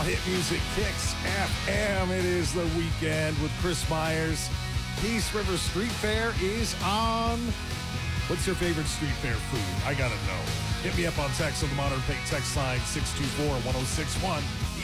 Hit Music Kicks FM. It is the weekend with Chris Myers. Peace River Street Fair is on. What's your favorite street fair food? I gotta know. Hit me up on text on the Modern Pay text line 624-1061.